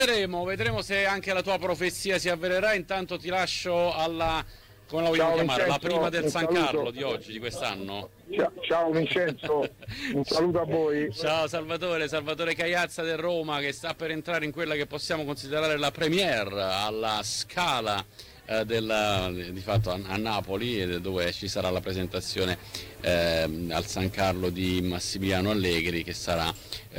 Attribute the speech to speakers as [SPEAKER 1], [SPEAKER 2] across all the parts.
[SPEAKER 1] Vedremo se anche la tua profezia si avvererà. Intanto ti lascio alla, come la vogliamo chiamare,
[SPEAKER 2] Vincenzo,
[SPEAKER 1] la prima del San
[SPEAKER 2] saluto.
[SPEAKER 1] Carlo di oggi, di quest'anno.
[SPEAKER 2] Ciao Vincenzo, un saluto a voi.
[SPEAKER 1] Ciao Salvatore Cagliazza del Roma, che sta per entrare in quella che possiamo considerare la premiere alla Scala di fatto a Napoli, dove ci sarà la presentazione al San Carlo di Massimiliano Allegri, che sarà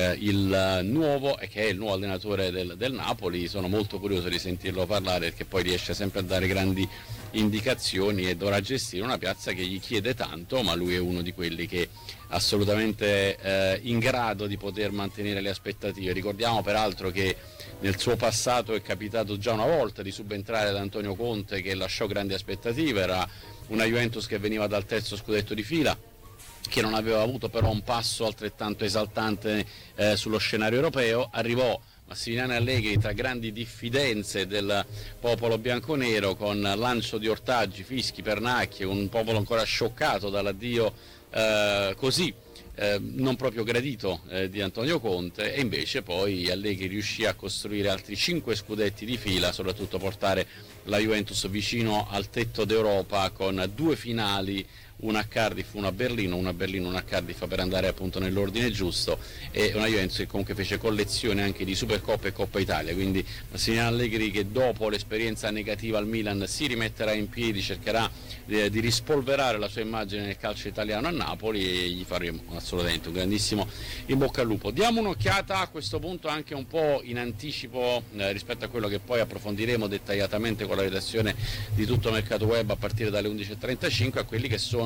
[SPEAKER 1] il nuovo allenatore del Napoli. Sono molto curioso di sentirlo parlare, perché poi riesce sempre a dare grandi indicazioni e dovrà gestire una piazza che gli chiede tanto, ma lui è uno di quelli che è assolutamente in grado di poter mantenere le aspettative. Ricordiamo peraltro che nel suo passato è capitato già una volta di subentrare ad Antonio Conte, che lasciò grandi aspettative. Era una Juventus che veniva dal terzo scudetto di fila, che non aveva avuto però un passo altrettanto esaltante sullo scenario europeo. Arrivò Massimiliano Allegri tra grandi diffidenze del popolo bianconero, con lancio di ortaggi, fischi, pernacchie, un popolo ancora scioccato dall'addio così non proprio gradito di Antonio Conte, e invece poi Allegri riuscì a costruire altri 5 scudetti di fila, soprattutto portare la Juventus vicino al tetto d'Europa, con 2 finali, una a Cardiff, una a Berlino, una a Cardiff, per andare appunto nell'ordine giusto, e una Juventus che comunque fece collezione anche di Supercoppa e Coppa Italia. Quindi Massimiliano Allegri, che dopo l'esperienza negativa al Milan si rimetterà in piedi, cercherà di rispolverare la sua immagine nel calcio italiano a Napoli, e gli faremo assolutamente un grandissimo in bocca al lupo. Diamo un'occhiata a questo punto anche un po' in anticipo rispetto a quello che poi approfondiremo dettagliatamente con la redazione di Tutto Mercato Web a partire dalle 11.35, a quelli che sono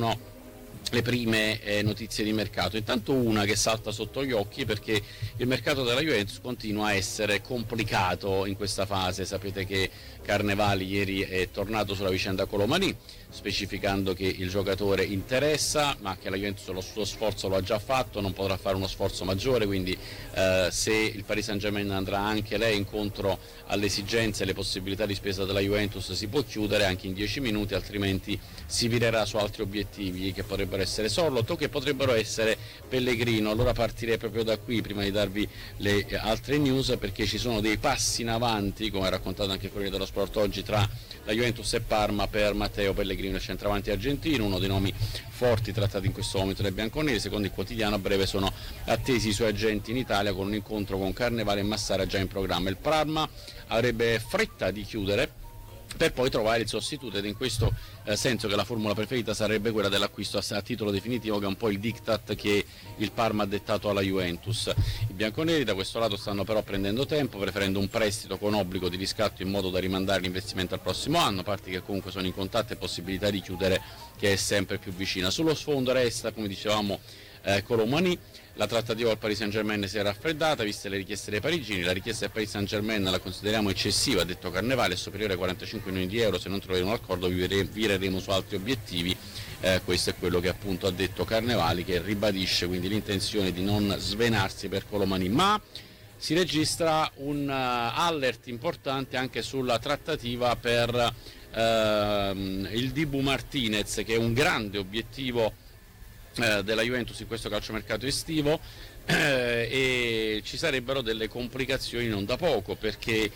[SPEAKER 1] le prime notizie di mercato. Intanto una che salta sotto gli occhi, perché il mercato della Juventus continua a essere complicato in questa fase. Sapete che Carnevali ieri è tornato sulla vicenda Colomani, specificando che il giocatore interessa, ma che la Juventus lo suo sforzo lo ha già fatto, non potrà fare uno sforzo maggiore. Quindi se il Paris Saint-Germain andrà anche lei incontro alle esigenze e le possibilità di spesa della Juventus, si può chiudere anche in 10 minuti, altrimenti si virerà su altri obiettivi, che potrebbero essere Sorloth o che potrebbero essere Pellegrino. Allora partirei proprio da qui, prima di darvi le altre news, perché ci sono dei passi in avanti, come ha raccontato anche il Corriere dello Sport oggi, tra la Juventus e Parma per Matteo Pellegrino, centravanti argentino, uno dei nomi forti trattati in questo momento dai bianconeri. Secondo il quotidiano, a breve sono attesi i suoi agenti in Italia, con un incontro con Carnevale e Massara già in programma. Il Parma avrebbe fretta di chiudere per poi trovare il sostituto, ed in questo senso che la formula preferita sarebbe quella dell'acquisto a titolo definitivo, che è un po' il diktat che il Parma ha dettato alla Juventus. I bianconeri da questo lato stanno però prendendo tempo, preferendo un prestito con obbligo di riscatto, in modo da rimandare l'investimento al prossimo anno, parti che comunque sono in contatto e possibilità di chiudere che è sempre più vicina. Sullo sfondo resta, come dicevamo, Colomani. La trattativa al Paris Saint-Germain si è raffreddata, viste le richieste dei parigini. La richiesta del Paris Saint-Germain la consideriamo eccessiva, ha detto Carnevale, è superiore ai 45 milioni di euro. Se non troveremo un accordo vireremo su altri obiettivi. Questo è quello che appunto ha detto Carnevali, che ribadisce quindi l'intenzione di non svenarsi per Colomani. Ma si registra un alert importante anche sulla trattativa per il Dibu Martinez, che è un grande obiettivo della Juventus in questo calciomercato estivo, e ci sarebbero delle complicazioni non da poco, perché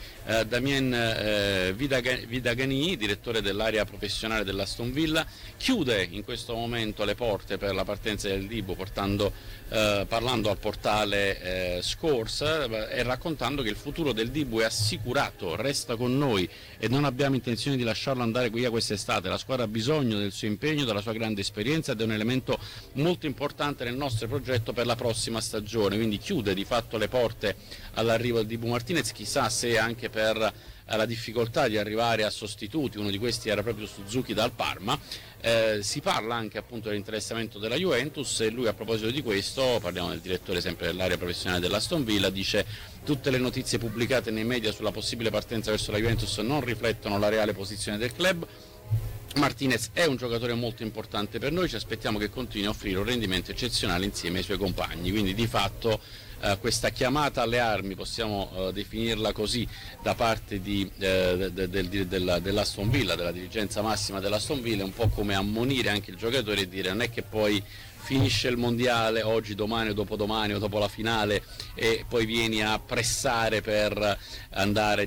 [SPEAKER 1] Damien Vidagani, direttore dell'area professionale dell'Aston Villa, chiude in questo momento le porte per la partenza del Dibu, parlando al portale Scores e raccontando che il futuro del Dibu è assicurato, resta con noi e non abbiamo intenzione di lasciarlo andare via quest'estate. La squadra ha bisogno del suo impegno, della sua grande esperienza, ed è un elemento molto importante nel nostro progetto per la prossima stagione. Quindi chiude di fatto le porte all'arrivo del Dibu Martinez, chissà se anche per la difficoltà di arrivare a sostituti. Uno di questi era proprio Suzuki dal Parma. Si parla anche appunto dell'interessamento della Juventus, e lui, a proposito di questo, parliamo del direttore sempre dell'area professionale dell'Aston Villa, dice: tutte le notizie pubblicate nei media sulla possibile partenza verso la Juventus non riflettono la reale posizione del club. Martinez è un giocatore molto importante per noi, ci aspettiamo che continui a offrire un rendimento eccezionale insieme ai suoi compagni. Quindi di fatto questa chiamata alle armi, possiamo definirla così, da parte dell'Aston Villa, della dirigenza massima dell'Aston Villa, è un po' come ammonire anche il giocatore e dire: non è che poi finisce il mondiale oggi, domani o dopodomani o dopo la finale e poi vieni a pressare per andare